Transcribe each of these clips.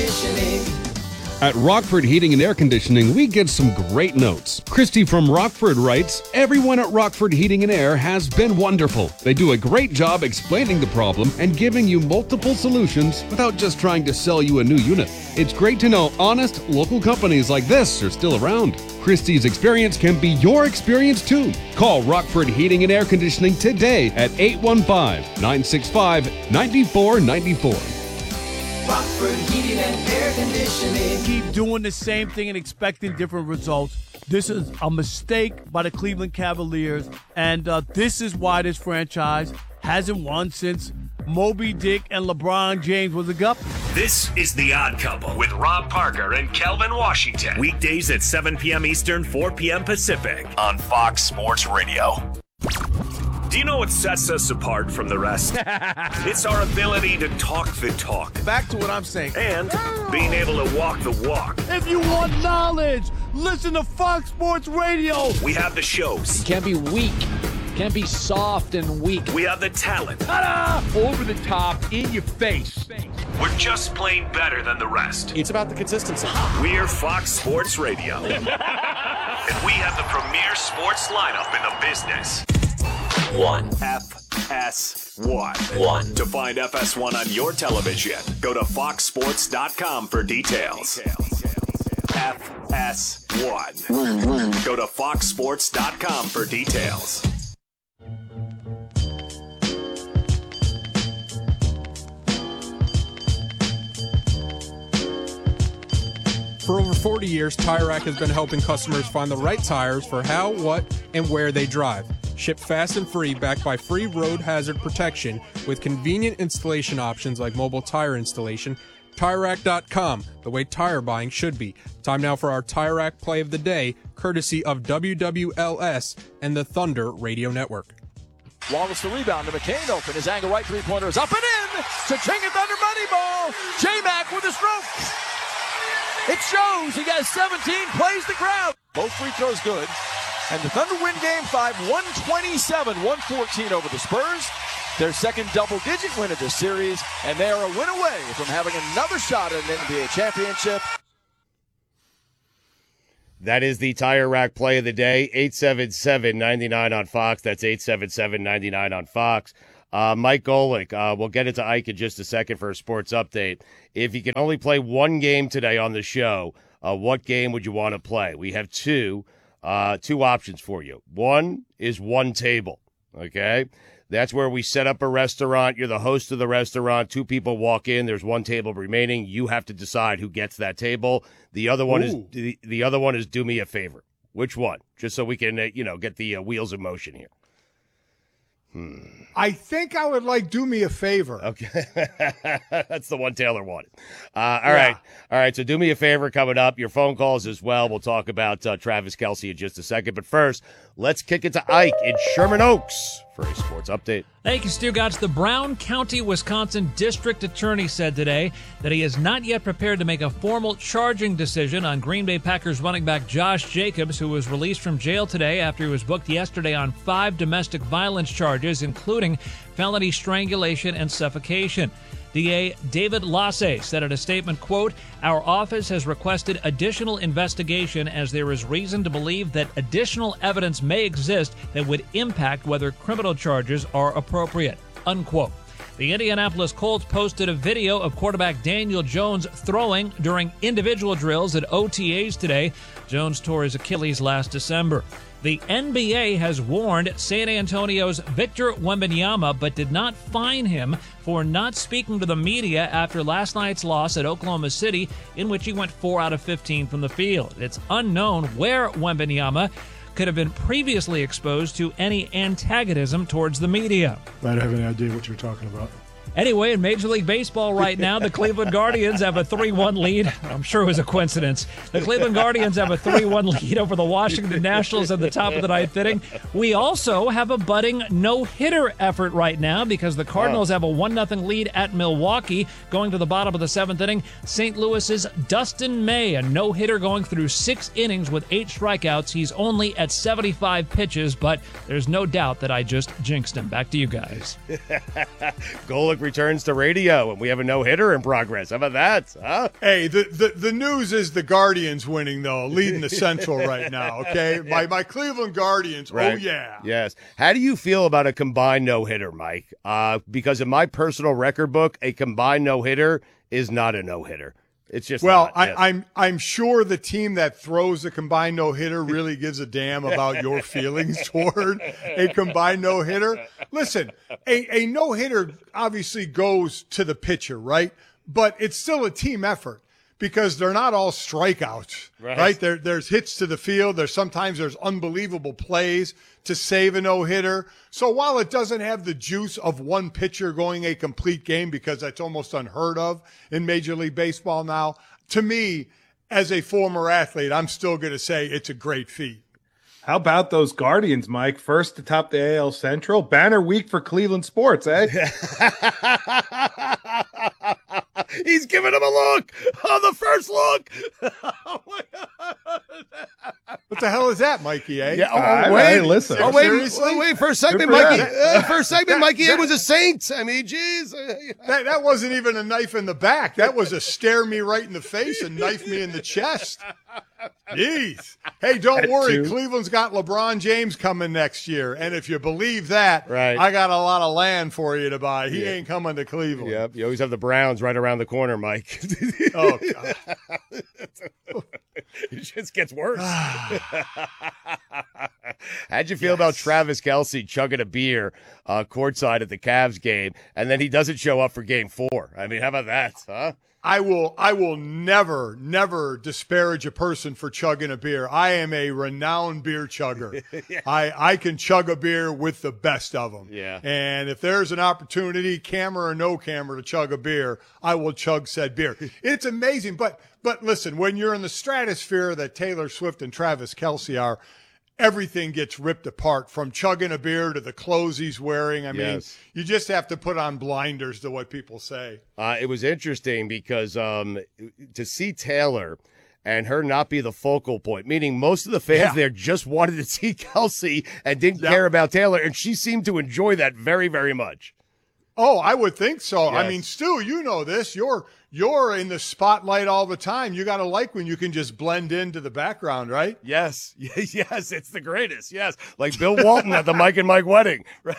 conditioning. At Rockford Heating and Air Conditioning, we get some great notes. Christy from Rockford writes, "Everyone at Rockford Heating and Air has been wonderful. They do a great job explaining the problem and giving you multiple solutions without just trying to sell you a new unit. It's great to know honest, local companies like this are still around. Christy's experience can be your experience too. Call Rockford Heating and Air Conditioning today at 815-965-9494. Rockford Heating and Air Conditioning. Keep doing the same thing and expecting different results. This is a mistake by the Cleveland Cavaliers, and this is why this franchise hasn't won since Moby Dick and LeBron James was a guppy. This is The Odd Couple with Rob Parker and Kelvin Washington. Weekdays at 7 p.m. Eastern, 4 p.m. Pacific on Fox Sports Radio. Do you know what sets us apart from the rest? It's our ability to talk the talk. Back to what I'm saying. And being able to walk the walk. If you want knowledge, listen to Fox Sports Radio. We have the shows. You can't be weak. You can't be soft and weak. We have the talent. Ta-da! Over the top, in your face. We're just plain better than the rest. It's about the consistency. We're Fox Sports Radio. And we have the premier sports lineup in the business. FS1. To find FS1 on your television, go to foxsports.com for details. FS1. Go to foxsports.com for details. For over 40 years, Tire Rack has been helping customers find the right tires for how, what, and where they drive. Shipped fast and free, backed by free road hazard protection with convenient installation options like mobile tire installation. TireRack.com, the way tire buying should be. Time now for our Tire Rack play of the day, courtesy of WWLS and the Thunder Radio Network. Wallace the rebound to McCain open. His angle right three-pointer is up and in. Cha-ching and Thunder money ball. J-Mac with a stroke. It shows. He got 17, plays the crowd. Both free throws good. And the Thunder win Game 5, 127-114 over the Spurs. Their second double-digit win of this series, and they are a win away from having another shot at an NBA championship. That is the Tire Rack play of the day, 877-99 on Fox. That's 877-99 on Fox. Mike Golick, we'll get into Ike in just a second for a sports update. If you can only play one game today on the show, what game would you want to play? We have two options for you. One is one table, okay? That's where we set up a restaurant. You're the host of the restaurant. Two people walk in. There's one table remaining. You have to decide who gets that table. The other one is do me a favor. Which one? Just so we can, get the wheels in motion here. I think I would like do me a favor. Okay. That's the one Taylor wanted. All right. So do me a favor coming up. Your phone calls as well. We'll talk about Travis Kelce in just a second. But first, let's kick it to Ike in Sherman Oaks for a sports update. Thank you, Stu Gotts. The Brown County, Wisconsin District Attorney said today that he is not yet prepared to make a formal charging decision on Green Bay Packers running back Josh Jacobs, who was released from jail today after he was booked yesterday on 5 domestic violence charges, including felony strangulation and suffocation. DA David Lasse said in a statement, quote, "Our office has requested additional investigation as there is reason to believe that additional evidence may exist that would impact whether criminal charges are appropriate," unquote. The Indianapolis Colts posted a video of quarterback Daniel Jones throwing during individual drills at OTAs today. Jones tore his Achilles last December. The NBA has warned San Antonio's Victor Wembanyama, but did not fine him for not speaking to the media after last night's loss at Oklahoma City, in which he went 4 out of 15 from the field. It's unknown where Wembanyama could have been previously exposed to any antagonism towards the media. I don't have any idea what you're talking about. Anyway, in Major League Baseball right now, the Cleveland Guardians have a 3-1 lead. I'm sure it was a coincidence. The Cleveland Guardians have a 3-1 lead over the Washington Nationals at the top of the ninth inning. We also have a budding no-hitter effort right now because the Cardinals have a 1-0 lead at Milwaukee. Going to the bottom of the seventh inning, St. Louis's Dustin May, a no-hitter going through 6 innings with 8 strikeouts. He's only at 75 pitches, but there's no doubt that I just jinxed him. Back to you guys. Golick returns to radio, and we have a no-hitter in progress. How about that? Huh? Hey, the news is the Guardians winning, though, leading the Central right now, okay? My Cleveland Guardians, Right. oh, yeah. Yes. How do you feel about a combined no-hitter, Mike? Because in my personal record book, a combined no-hitter is not a no-hitter. It's just Well, not. Yes. I'm sure the team that throws the combined no-hitter really gives a damn about your feelings toward a combined no-hitter. Listen, a no-hitter obviously goes to the pitcher, right? But it's still a team effort because they're not all strikeouts, right? There's hits to the field. There's unbelievable plays to save a no-hitter. So while it doesn't have the juice of one pitcher going a complete game, because that's almost unheard of in Major League Baseball now, to me, as a former athlete, I'm still going to say it's a great feat. How about those Guardians, Mike? First to top the AL Central. Banner week for Cleveland sports, eh? He's giving him a look. Oh, the first look. Oh, my God. What the hell is that, Mikey A? Yeah, wait. Hey, listen. Oh, wait, Seriously? wait. First segment, Good Mikey. for Mikey A was a saint. I mean, geez. That wasn't even a knife in the back. That was a stare me right in the face and knife me in the chest. Jeez. Hey, don't worry. Cleveland's got LeBron James coming next year. And if you believe that, I got a lot of land for you to buy. He ain't coming to Cleveland. Yep. You always have the Browns right around the corner, Mike. Oh, God. It just gets worse. How'd you feel about Travis Kelce chugging a beer courtside at the Cavs game, and then he doesn't show up for Game 4? I mean, how about that, huh? I will never disparage a person for chugging a beer. I am a renowned beer chugger. Yeah. I can chug a beer with the best of them. Yeah. And if there's an opportunity, camera or no camera, to chug a beer, I will chug said beer. It's amazing. But listen, when you're in the stratosphere that Taylor Swift and Travis Kelce are, everything gets ripped apart, from chugging a beer to the clothes he's wearing. I mean, you just have to put on blinders to what people say. It was interesting because to see Taylor and her not be the focal point, meaning most of the fans there just wanted to see Kelce and didn't care about Taylor, and she seemed to enjoy that very, very much. Oh, I would think so. Yes. I mean, Stu, you know this. You're in the spotlight all the time. You got to like when you can just blend into the background, right? Yes. Yes, it's the greatest. Yes. Like Bill Walton at the Mike and Mike wedding. Right.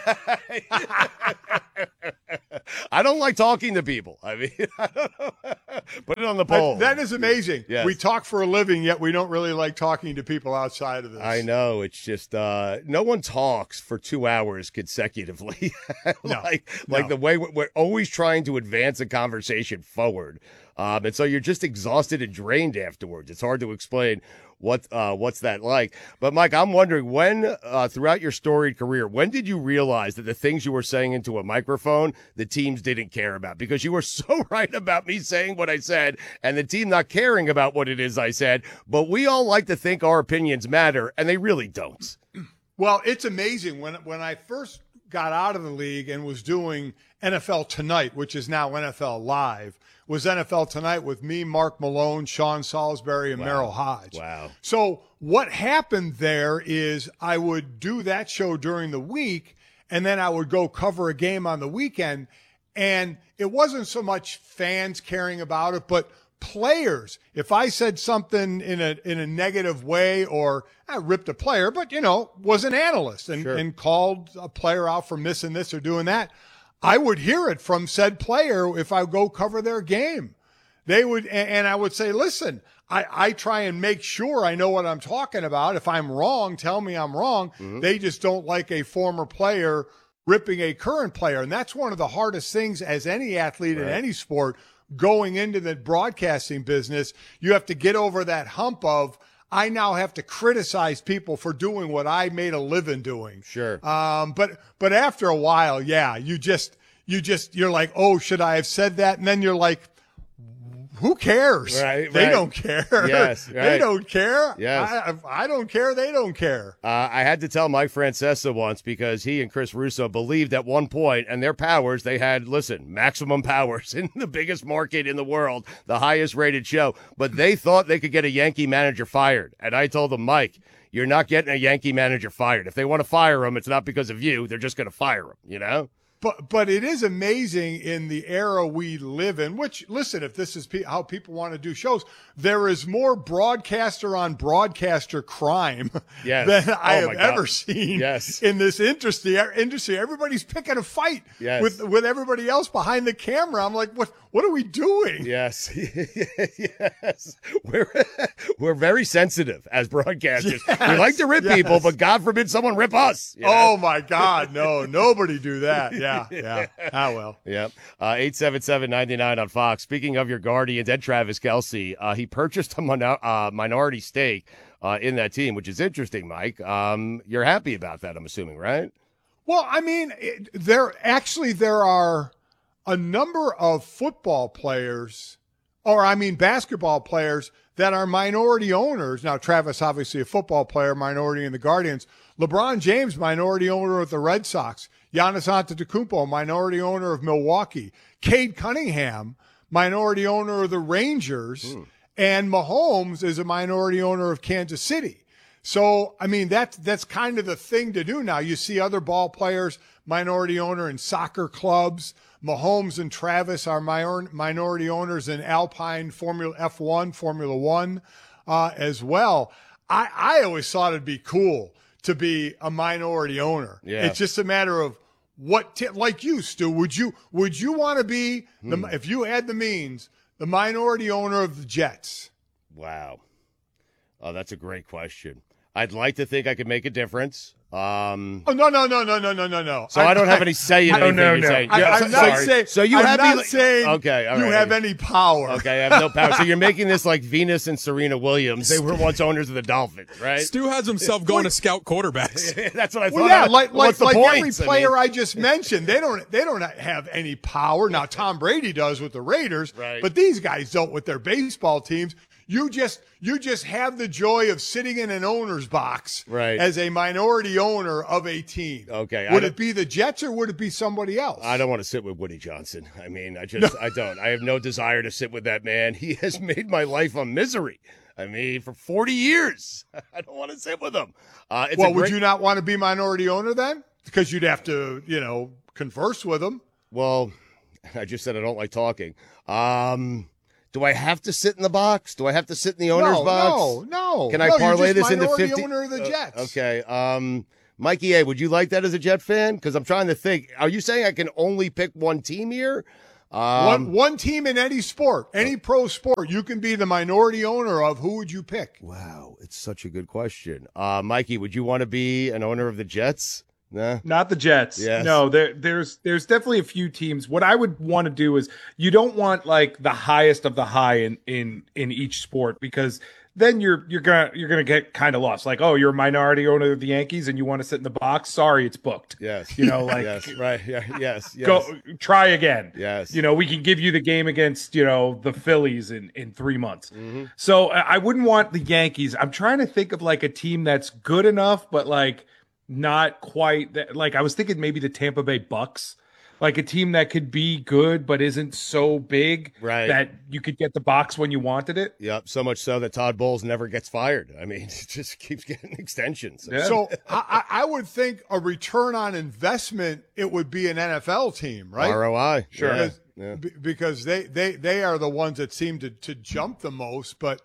I don't like talking to people. I mean, I don't know. Put it on the poll. That is amazing. Yes. We talk for a living, yet we don't really like talking to people outside of this. I know. It's just no one talks for 2 hours consecutively. like the way we're always trying to advance a conversation forward. And so you're just exhausted and drained afterwards. It's hard to explain what's that like. But, Mike, I'm wondering, when throughout your storied career, when did you realize that the things you were saying into a microphone, the teams didn't care about? Because you were so right about me saying what I said and the team not caring about what it is I said. But we all like to think our opinions matter, and they really don't. Well, it's amazing. When I first got out of the league and was doing NFL Tonight, which is now NFL Live, was NFL Tonight with me, Mark Malone, Sean Salisbury, and Merrill Hodge. Wow. So what happened there is I would do that show during the week, and then I would go cover a game on the weekend. And it wasn't so much fans caring about it, but players. If I said something in a negative way, or I ripped a player, but, was an analyst and called a player out for missing this or doing that, I would hear it from said player if I go cover their game. They would, and I would say, listen, I try and make sure I know what I'm talking about. If I'm wrong, tell me I'm wrong. Mm-hmm. They just don't like a former player ripping a current player. And that's one of the hardest things as any athlete in any sport going into the broadcasting business. You have to get over that hump of, I now have to criticize people for doing what I made a living doing. Sure. But after a while, you're like, oh, should I have said that? And then you're like, who cares? Right. They don't care. Yes. Right. They don't care. Yes. I don't care. They don't care. I had to tell Mike Francesa once, because he and Chris Russo believed at one point, and their powers, they had, maximum powers in the biggest market in the world, the highest rated show, but they thought they could get a Yankee manager fired. And I told them, Mike, you're not getting a Yankee manager fired. If they want to fire him, it's not because of you. They're just going to fire him, But it is amazing in the era we live in, which, listen, if this is how people want to do shows, there is more broadcaster on broadcaster crime than I have ever seen in this industry. Everybody's picking a fight with everybody else behind the camera. I'm like, what are we doing? Yes. Yes. We're very sensitive as broadcasters. We like to rip people, but God forbid someone rip us. You know? Oh, my God. No, nobody do that. Yeah. Ah, well. Yep. 877-99 on Fox. Speaking of your Guardians and Travis Kelce, he purchased a minority stake in that team, which is interesting, Mike. You're happy about that, I'm assuming, right? Well, I mean, there are a number of basketball players that are minority owners. Now, Travis, obviously a football player, minority in the Guardians. LeBron James, minority owner of the Red Sox. Giannis Antetokounmpo, minority owner of Milwaukee. Cade Cunningham, minority owner of the Rangers. And Mahomes is a minority owner of Kansas City. So, I mean, that's kind of the thing to do now. You see other ball players, minority owner in soccer clubs. Mahomes and Travis are minority owners in Alpine F1, Formula One as well. I always thought it'd be cool to be a minority owner. Yeah. It's just a matter of like you, Stu, would you want to be, if you had the means, the minority owner of the Jets? Wow. Oh, that's a great question. I'd like to think I could make a difference. No. So I don't have any say in anything you're saying. I'm not saying. So you I'm have not saying okay, all right. you have any power. Okay, I have no power. So you're making this like Venus and Serena Williams. They were once owners of the Dolphins, right? Stu has himself going to scout quarterbacks. That's what I thought. Well, yeah, like point? every player I just mentioned, they don't have any power. Now Tom Brady does with the Raiders, right. But these guys don't with their baseball teams. You just have the joy of sitting in an owner's box as a minority owner of a team. Okay. Would it be the Jets or would it be somebody else? I don't want to sit with Woody Johnson. I mean, I don't. I have no desire to sit with that man. He has made my life a misery. I mean, for 40 years. I don't want to sit with him. Would you not want to be minority owner then? Because you'd have to, converse with him. Well, I just said I don't like talking. Do I have to sit in the box? Do I have to sit in the owner's box? No. Can I parlay this into 50? Minority owner of the Jets. Okay. Mikey A., would you like that as a Jet fan? Because I'm trying to think. Are you saying I can only pick one team here? One team in any sport, any pro sport, you can be the minority owner of. Who would you pick? Wow, it's such a good question. Mikey, would you want to be an owner of the Jets? Nah. Not the Jets. Yes. No, there's definitely a few teams. What I would want to do is you don't want like the highest of the high in each sport, because then you're gonna get kind of lost. Like, oh, you're a minority owner of the Yankees and you want to sit in the box. Sorry, it's booked. Yes. Like yes, right. Yeah, yes. Go try again. Yes. We can give you the game against the Phillies in 3 months. Mm-hmm. So I wouldn't want the Yankees. I'm trying to think of like a team that's good enough, but like not quite that. Like I was thinking maybe the Tampa Bay Bucks, like a team that could be good but isn't so big that you could get the box when you wanted it. Yep, so much so that Todd Bowles never gets fired. I mean, it just keeps getting extensions. Yeah. So I would think a return on investment, it would be an NFL team, right? ROI, sure. Because they are the ones that seem to jump the most, but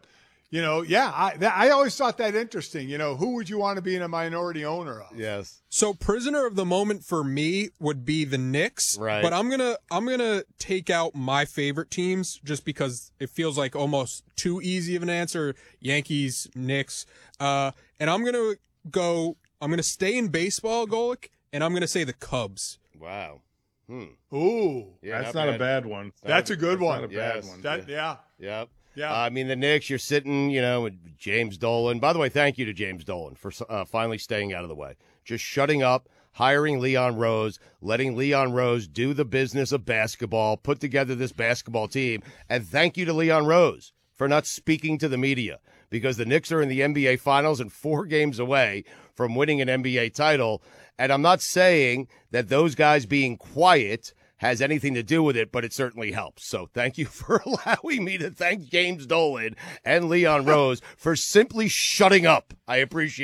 I always thought that interesting. Who would you want to be in a minority owner of? Yes. So prisoner of the moment for me would be the Knicks. Right. But I'm gonna take out my favorite teams just because it feels like almost too easy of an answer. Yankees, Knicks. And I'm gonna stay in baseball, Golick, and I'm gonna say the Cubs. Wow. Ooh. Yeah, that's not a bad one. That's a good one. Not a bad one. Yep. Yeah. I mean, the Knicks, you're sitting, with James Dolan. By the way, thank you to James Dolan for finally staying out of the way. Just shutting up, hiring Leon Rose, letting Leon Rose do the business of basketball, put together this basketball team. And thank you to Leon Rose for not speaking to the media, because the Knicks are in the NBA Finals and 4 games away from winning an NBA title. And I'm not saying that those guys being quiet has anything to do with it, but it certainly helps. So thank you for allowing me to thank James Dolan and Leon Rose for simply shutting up. I appreciate it.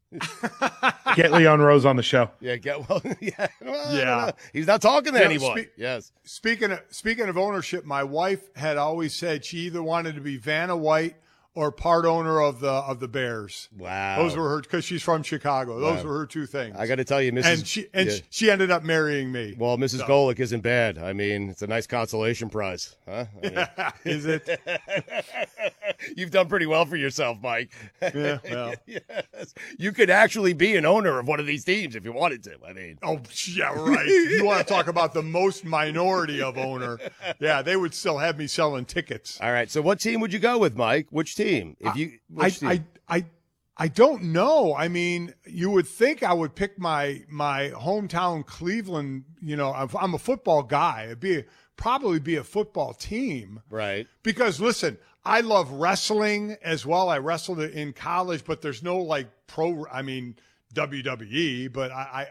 Get Leon Rose on the show. Yeah, yeah. Well, Yeah. He's not talking to anyone. Yes. Speaking of ownership, my wife had always said she either wanted to be Vanna White or part owner of the Bears. Wow. Those were her, because she's from Chicago. Those were her two things. I got to tell you, Mrs. And she ended up marrying me. Well, Mrs. Golick isn't bad. I mean, it's a nice consolation prize, huh? I mean, Is it? You've done pretty well for yourself, Mike. Yeah, well. Yes. You could actually be an owner of one of these teams if you wanted to. I mean, Oh, yeah, right. You want to talk about the most minority of owner. Yeah, they would still have me selling tickets. all right. So, what team would you go with, Mike? Which team? Which team? I don't know. I mean, you would think I would pick my hometown Cleveland. You know, I'm a football guy. It'd probably be a football team. Right. Because listen, I love wrestling as well. I wrestled in college, but there's no like WWE. But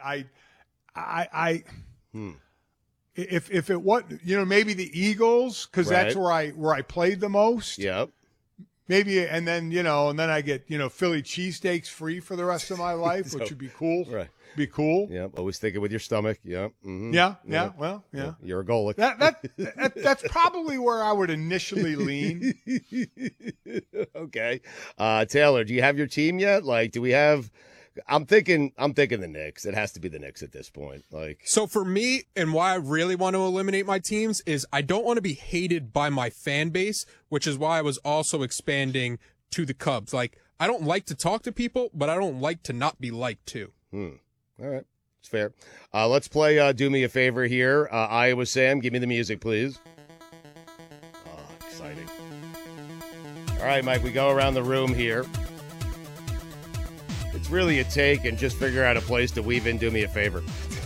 if it was, maybe the Eagles, because that's where I played the most. Yep. Maybe, and then I get, Philly cheesesteaks free for the rest of my life, which would be cool. Right. Be cool. Yeah. Always thinking with your stomach. Yeah. Mm-hmm. Yeah. Well, yeah. You're a Golick. That's probably where I would initially lean. Okay. Taylor, do you have your team yet? Like, do we have? I'm thinking the Knicks. It has to be the Knicks at this point. Like, So for me, and why I really want to eliminate my teams is I don't want to be hated by my fan base, which is why I was also expanding to the Cubs. Like, I don't like to talk to people, but I don't like to not be liked too. All right. It's fair. Let's play Do Me a Favor here. Iowa Sam, give me the music, please. Oh, exciting. All right, Mike, we go around the room here. It's really a take and just figure out a place to weave in Do Me a Favor.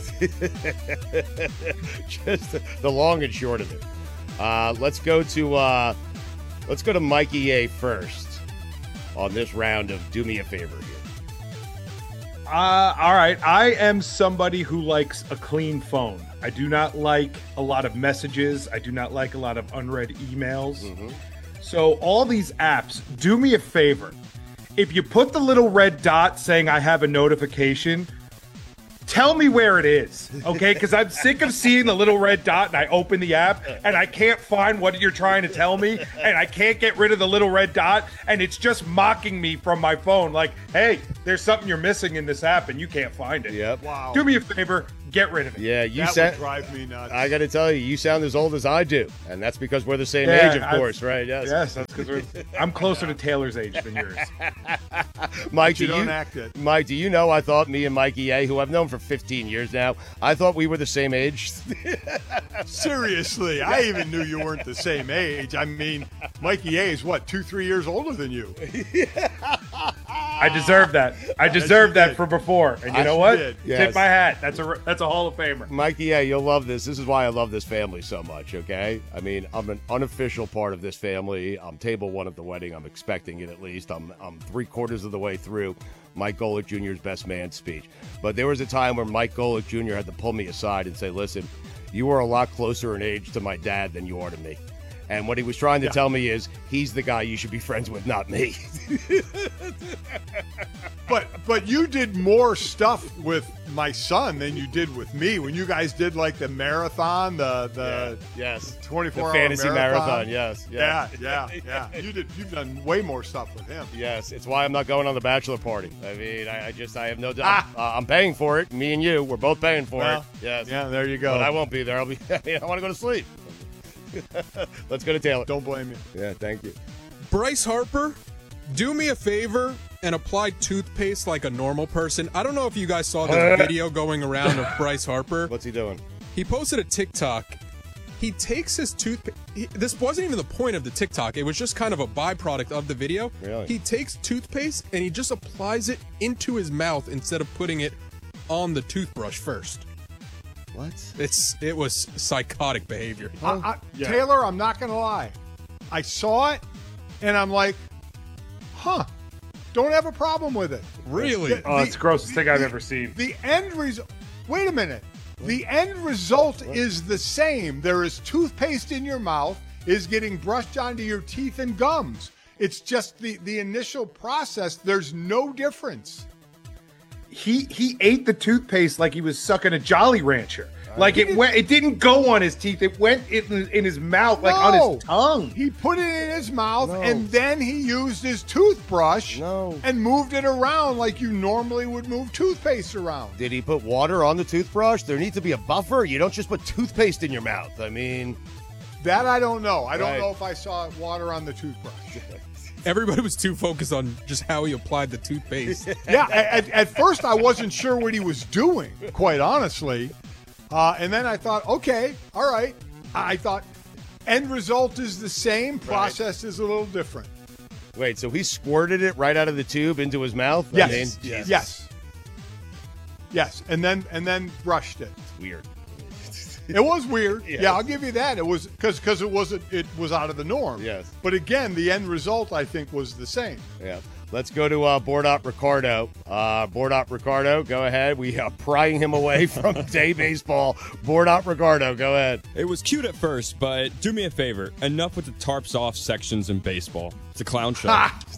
Just the long and short of it. Let's go to Mikey A first on this round of Do Me a Favor here. All right. I am somebody who likes a clean phone. I do not like a lot of messages. I do not like a lot of unread emails. Mm-hmm. So all these apps, do me a favor. If you put the little red dot saying I have a notification, tell me where it is, okay? Because I'm sick of seeing the little red dot and I open the app and I can't find what you're trying to tell me and I can't get rid of the little red dot and it's just mocking me from my phone like, hey, there's something you're missing in this app and you can't find it. Yep. Wow. Do me a favor, get rid of it. Yeah, That would drive me nuts. I got to tell you, you sound as old as I do, and that's because we're the same age, of course, right? Yes. Yes, that's because I'm closer to Taylor's age than yours. Mike, you don't act it. Mike, do you know I thought me and Mikey A, who I've known for 15 years now, I thought we were the same age? Seriously, I even knew you weren't the same age. I mean, Mikey A is what, 2-3 years older than you? I deserve that. I deserve that for before. And you know what? did. Yes. Tip my hat. That's a Hall of Famer. Mikey, yeah, you'll love this. This is why I love this family so much, okay? I mean, I'm an unofficial part of this family. I'm table one at the wedding. I'm expecting it at least. I'm 3/4 of the way through Mike Golick Jr.'s best man speech. But there was a time where Mike Golick Jr. had to pull me aside and say, listen, you are a lot closer in age to my dad than you are to me. And what he was trying to tell me is he's the guy you should be friends with, not me. But you did more stuff with my son than you did with me. When you guys did like the marathon, the yes 24-hour fantasy marathon. Yes. Yeah. You've done way more stuff with him. Yes, it's why I'm not going on the bachelor party. I mean, I have no doubt. I'm paying for it. Me and you, we're both paying for it. Yes. Yeah, there you go. But I won't be there. I want to go to sleep. Let's go to Taylor. Don't blame me. Yeah, thank you. Bryce Harper, do me a favor and apply toothpaste like a normal person. I don't know if you guys saw this video going around of Bryce Harper. What's he doing? He posted a TikTok. He takes his toothpaste. This wasn't even the point of the TikTok. It was just kind of a byproduct of the video. Really? He takes toothpaste and he just applies it into his mouth instead of putting it on the toothbrush first. What? It was psychotic behavior. Taylor, I'm not going to lie. I saw it, and I'm like, don't have a problem with it. Really? It's the grossest thing I've ever seen. The end result. Wait a minute. The end result is the same. There is toothpaste in your mouth, is getting brushed onto your teeth and gums. It's just the initial process. There's no difference. he ate the toothpaste like he was sucking a Jolly Rancher. Like it didn't go on his teeth. It went in his mouth, like on his tongue. He put it in his mouth, and then he used his toothbrush and moved it around like you normally would move toothpaste around. Did he put water on the toothbrush? There needs to be a buffer. You don't just put toothpaste in your mouth. I mean, that I don't know. I don't know if I saw water on the toothbrush. Everybody was too focused on just how he applied the toothpaste. Yeah, at first I wasn't sure what he was doing, quite honestly. And then I thought, okay, all right. I thought end result is the same, process is a little different. Wait, so he squirted it right out of the tube into his mouth? Yes, yes, and then brushed it. It's weird. It was weird. Yes. Yeah, I'll give you that. It was because it was out of the norm. Yes. But again, the end result I think was the same. Yeah. Let's go to Board Op Ricardo. Board Op Ricardo, go ahead. We are prying him away from day baseball. Board Op Ricardo, go ahead. It was cute at first, but do me a favor. Enough with the tarps off sections in baseball. It's a clown show.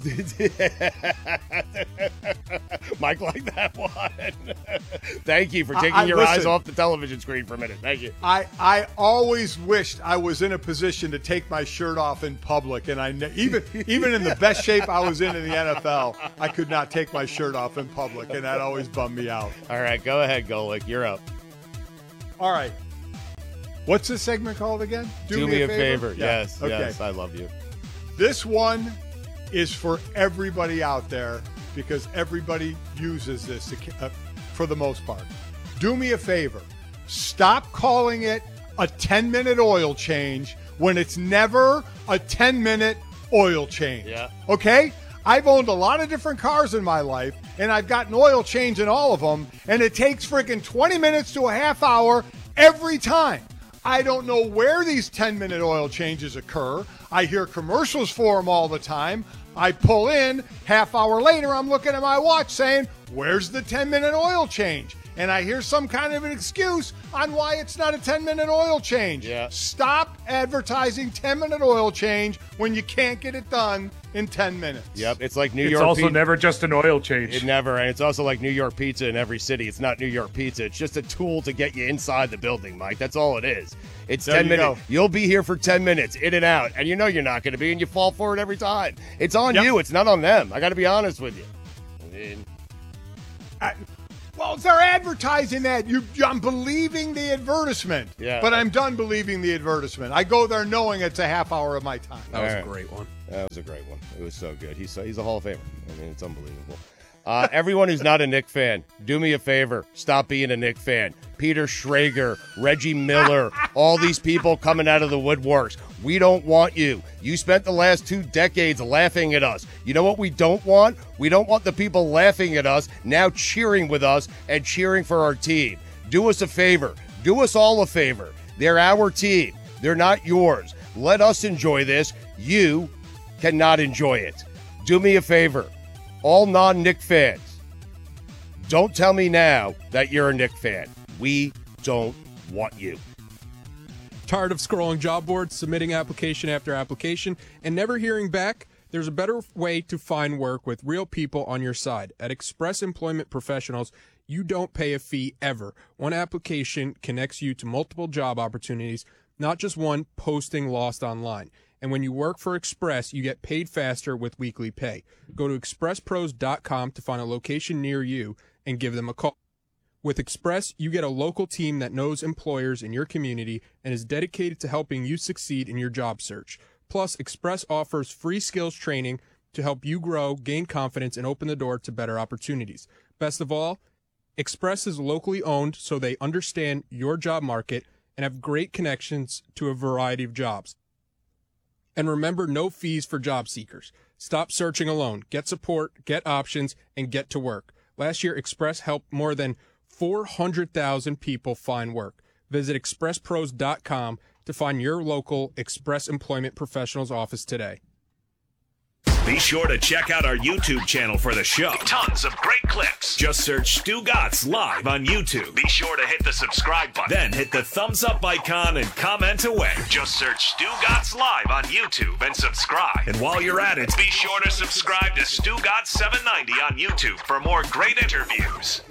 Mike liked that one. Thank you for taking your eyes off the television screen for a minute. Thank you. I always wished I was in a position to take my shirt off in public, and even in the best shape I was in the NFL, I could not take my shirt off in public, and that always bummed me out. All right, go ahead, Golick. You're up. All right. What's this segment called again? Do me a favor. Yeah. Yes, okay. yes, I love you. This one is for everybody out there because everybody uses this for the most part. Do me a favor. Stop calling it a 10-minute oil change when it's never a 10-minute oil change. Yeah. Okay? I've owned a lot of different cars in my life, and I've gotten oil change in all of them, and it takes freaking 20 minutes to a half hour every time. I don't know where these 10-minute oil changes occur. I hear commercials for them all the time. I pull in, half hour later, I'm looking at my watch saying, where's the 10-minute oil change? And I hear some kind of an excuse on why it's not a 10-minute oil change. Yeah. Stop advertising 10-minute oil change when you can't get it done in 10 minutes. Yep, it's like New York. It's also never just an oil change. It never, and it's also like New York pizza in every city. It's not New York pizza. It's just a tool to get you inside the building, Mike. That's all it is. It's 10 minutes. You'll be here for 10 minutes, in and out, and you know you're not going to be, and you fall for it every time. It's on you. It's not on them. I got to be honest with you. Well, they're advertising that. I'm believing the advertisement. Yeah. But I'm done believing the advertisement. I go there knowing it's a half hour of my time. That was a great one. That was a great one. It was so good. He's a Hall of Famer. I mean, it's unbelievable. Everyone who's not a Knick fan, do me a favor. Stop being a Knick fan. Peter Schrager, Reggie Miller, all these people coming out of the woodworks. We don't want you. You spent the last 2 decades laughing at us. You know what we don't want? We don't want the people laughing at us now cheering with us and cheering for our team. Do us a favor. Do us all a favor. They're our team. They're not yours. Let us enjoy this. You cannot enjoy it. Do me a favor. All non-Knick fans, don't tell me now that you're a Knick fan. We don't want you. Tired of scrolling job boards, submitting application after application, and never hearing back? There's a better way to find work with real people on your side. At Express Employment Professionals, you don't pay a fee ever. One application connects you to multiple job opportunities, not just one posting lost online. And when you work for Express, you get paid faster with weekly pay. Go to expresspros.com to find a location near you and give them a call. With Express, you get a local team that knows employers in your community and is dedicated to helping you succeed in your job search. Plus, Express offers free skills training to help you grow, gain confidence, and open the door to better opportunities. Best of all, Express is locally owned, so they understand your job market and have great connections to a variety of jobs. And remember, no fees for job seekers. Stop searching alone. Get support, get options, and get to work. Last year, Express helped more than 400,000 people find work. Visit expresspros.com to find your local Express Employment Professionals office today. Be sure to check out our YouTube channel for the show. Tons of great clips. Just search Stu Gatz Live on YouTube. Be sure to hit the subscribe button. Then hit the thumbs up icon and comment away. Just search Stu Gatz Live on YouTube and subscribe. And while you're at it, be sure to subscribe to Stu Gatz 790 on YouTube for more great interviews.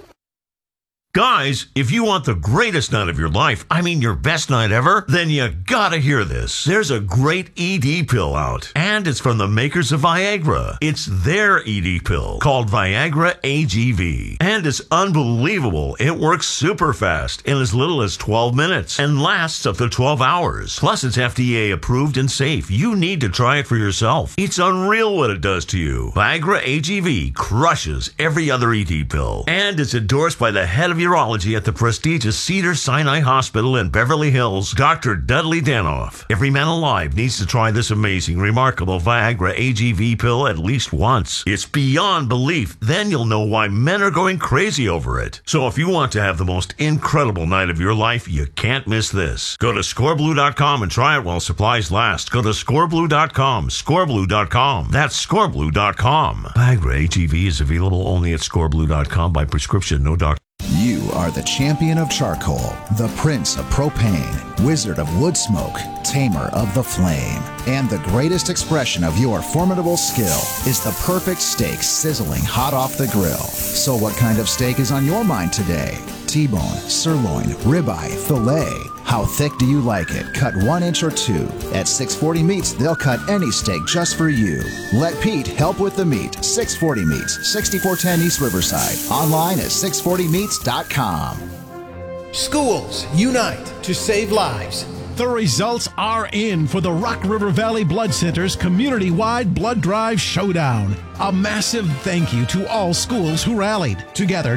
Guys, if you want the greatest night of your life, I mean your best night ever, then you gotta hear this. There's a great ED pill out, and it's from the makers of Viagra. It's their ED pill called Viagra AGV, and it's unbelievable. It works super fast in as little as 12 minutes and lasts up to 12 hours. Plus, it's FDA approved and safe. You need to try it for yourself. It's unreal what it does to you. Viagra AGV crushes every other ED pill, and it's endorsed by the head of urology at the prestigious Cedars-Sinai Hospital in Beverly Hills, Dr. Dudley Danoff. Every man alive needs to try this amazing, remarkable Viagra AGV pill at least once. It's beyond belief. Then you'll know why men are going crazy over it. So if you want to have the most incredible night of your life, you can't miss this. Go to scoreblue.com and try it while supplies last. Go to scoreblue.com, scoreblue.com. That's scoreblue.com. Viagra AGV is available only at scoreblue.com by prescription, no doctor. You are the champion of charcoal, the prince of propane, wizard of wood smoke, tamer of the flame. And the greatest expression of your formidable skill is the perfect steak sizzling hot off the grill. So what kind of steak is on your mind today? T-bone, sirloin, ribeye, filet. How thick do you like it? Cut 1 inch or 2. At 640 Meats, they'll cut any steak just for you. Let Pete help with the meat. 640 Meats, 6410 East Riverside. Online at 640meats.com. Schools, unite to save lives. The results are in for the Rock River Valley Blood Center's community-wide blood drive showdown. A massive thank you to all schools who rallied. Together,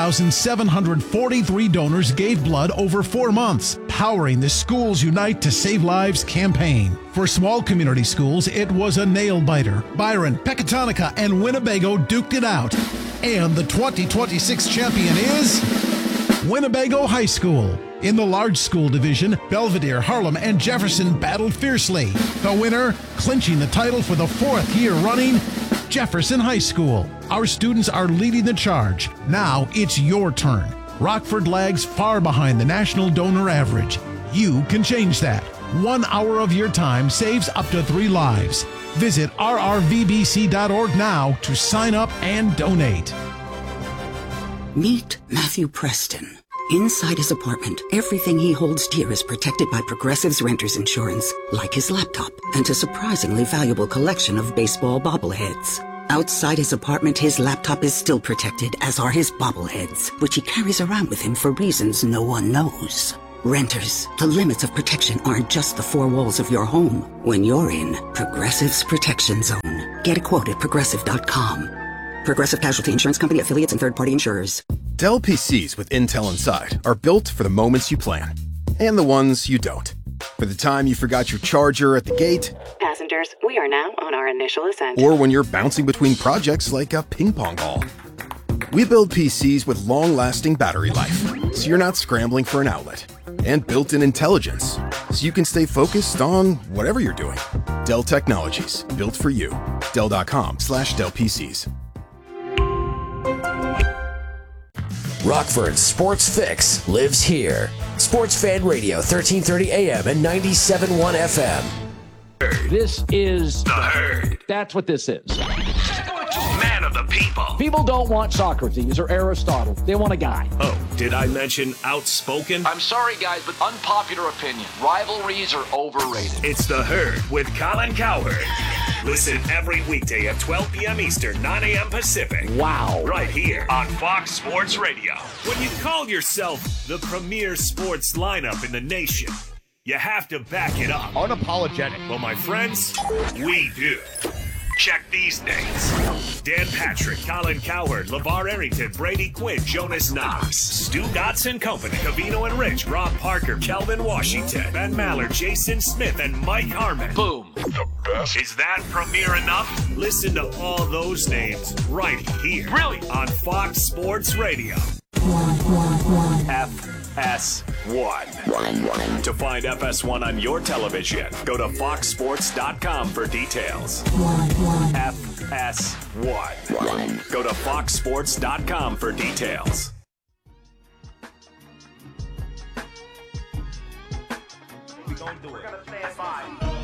2,743 donors gave blood over 4 months, powering the Schools Unite to Save Lives campaign. For small community schools, it was a nail-biter. Byron, Pecatonica, and Winnebago duked it out. And the 2026 champion is Winnebago High School. In the large school division, Belvedere, Harlem, and Jefferson battled fiercely. The winner, clinching the title for the 4th year running, Jefferson High School. Our students are leading the charge. Now it's your turn. Rockford lags far behind the national donor average. You can change that. 1 hour of your time saves up to 3 lives. Visit rrvbc.org now to sign up and donate. Meet Matthew Preston. Inside his apartment, everything he holds dear is protected by Progressive's Renter's Insurance, like his laptop and a surprisingly valuable collection of baseball bobbleheads. Outside his apartment, his laptop is still protected, as are his bobbleheads, which he carries around with him for reasons no one knows. Renters, the limits of protection aren't just the 4 walls of your home. When you're in Progressive's Protection Zone, get a quote at Progressive.com. Progressive Casualty Insurance Company, affiliates, and third-party insurers. Dell PCs with Intel inside are built for the moments you plan and the ones you don't. For the time you forgot your charger at the gate. Passengers, we are now on our initial ascent. Or when you're bouncing between projects like a ping pong ball. We build PCs with long-lasting battery life, so you're not scrambling for an outlet. And built-in intelligence, so you can stay focused on whatever you're doing. Dell Technologies, built for you. Dell.com/Dell PCs. Rockford's Sports Fix lives here. Sports Fan Radio, 1330 AM and 97.1 FM. This is The Herd. That's what this is. Man of the people. People don't want Socrates or Aristotle. They want a guy. Oh, did I mention outspoken? I'm sorry, guys, but unpopular opinion. Rivalries are overrated. It's The Herd with Colin Cowherd. Listen every weekday at 12 p.m. Eastern, 9 a.m. Pacific. Wow. Right here on Fox Sports Radio. When you call yourself the premier sports lineup in the nation, you have to back it up. Unapologetic. Well, my friends, we do. Check these names: Dan Patrick, Colin Cowherd, LeVar Arrington, Brady Quinn, Jonas Knox, Stu Gatz and Company, Covino and Rich, Rob Parker, Kelvin Washington, Ben Maller, Jason Smith, and Mike Harmon. Boom. The best. Is that premiere enough? Listen to all those names right here. Really? On Fox Sports Radio. FS1. To find FS1 on your television, go to foxsports.com for details. FS1. Go to foxsports.com for details. We're gonna stand by.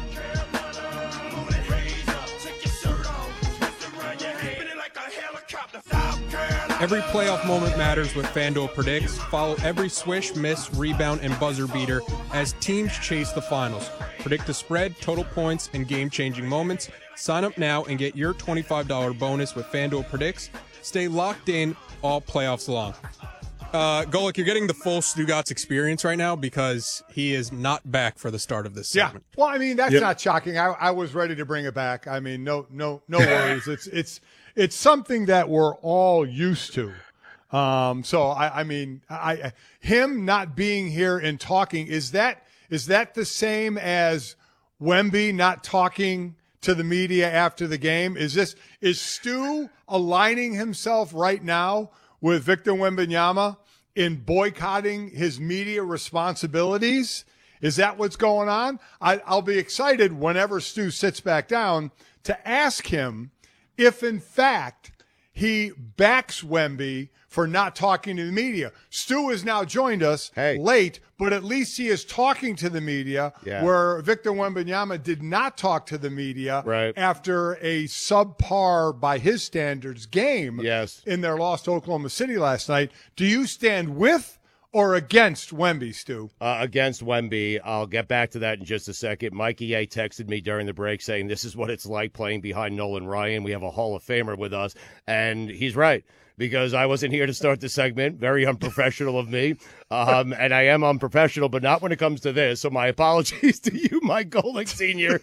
Every playoff moment matters with FanDuel Predicts. Follow every swish, miss, rebound, and buzzer beater as teams chase the finals. Predict the spread, total points, and game-changing moments. Sign up now and get your $25 bonus with FanDuel Predicts. Stay locked in all playoffs long. Golic, you're getting the full Stugotz experience right now because he is not back for the start of this segment. Yeah. Well, I mean, that's not shocking. I was ready to bring it back. I mean, no worries. It's something that we're all used to. So I mean, him not being here and talking, is that the same as Wemby not talking to the media after the game? Is Stu aligning himself right now with Victor Wembanyama in boycotting his media responsibilities? Is that what's going on? I'll be excited whenever Stu sits back down to ask him if, in fact, he backs Wemby for not talking to the media. Stu has now joined us late, but at least he is talking to the media, where Victor Wembanyama did not talk to the media after a subpar, by his standards, game in their loss to Oklahoma City last night. Do you stand with or against Wemby, Stu? Against Wemby. I'll get back to that in just a second. Mikey A texted me during the break saying this is what it's like playing behind Nolan Ryan. We have a Hall of Famer with us, and he's right. Because I wasn't here to start the segment. Very unprofessional of me. And I am unprofessional, but not when it comes to this. So my apologies to you, Mike Golic Sr.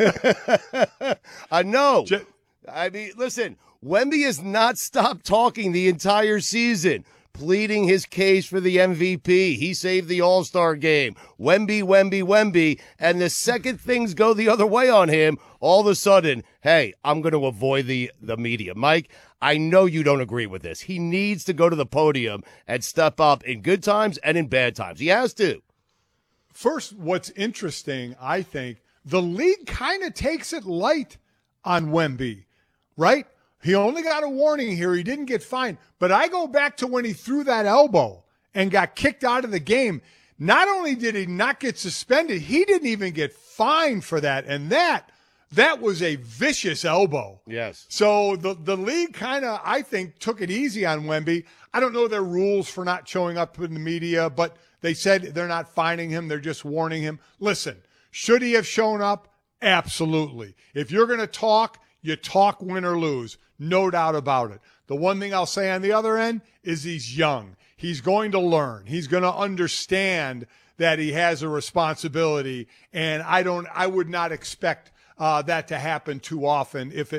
No. I mean, listen, Wemby has not stopped talking the entire season, pleading his case for the MVP. He saved the All-Star game. Wemby. And the second things go the other way on him, all of a sudden, hey, I'm going to avoid the media. Mike, I know you don't agree with this. He needs to go to the podium and step up in good times and in bad times. He has to. First, what's interesting, I think, the league kind of takes it light on Wemby, right? He only got a warning here. He didn't get fined. But I go back to when he threw that elbow and got kicked out of the game. Not only did he not get suspended, he didn't even get fined for that. And that was a vicious elbow. Yes. So the league kind of, I think, took it easy on Wemby. I don't know their rules for not showing up in the media, but they said they're not fining him. They're just warning him. Listen, should he have shown up? Absolutely. If you're going to talk, you talk, win or lose. No doubt about it. The one thing I'll say on the other end is he's young. He's going to learn. He's going to understand that he has a responsibility, and I would not expect that to happen too often if